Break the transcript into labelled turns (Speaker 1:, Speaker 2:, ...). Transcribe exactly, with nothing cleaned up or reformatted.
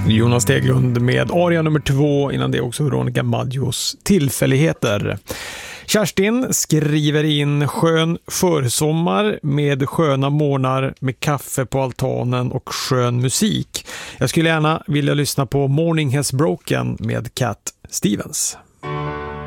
Speaker 1: Jonas Steglund med aria nummer två, innan det också Veronica Maggios Tillfälligheter. Kerstin skriver in skön försommar med sköna morgnar med kaffe på altanen och skön musik. Jag skulle gärna vilja lyssna på Morning Has Broken med Cat Stevens.